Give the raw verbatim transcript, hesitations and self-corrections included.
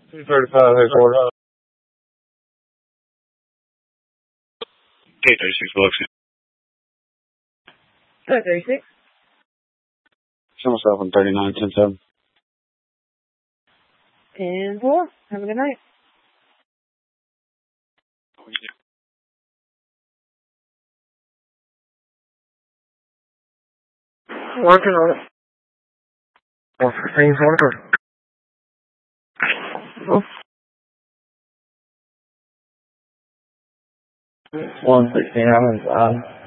two thirty-five headquarters. K thirty-six Biloxi. Flight thirty-six. Show myself on thirty-nine ten seven. ten four. Have a good night. Working on it. one sixteen, one thirty. one sixteen, I'm inside.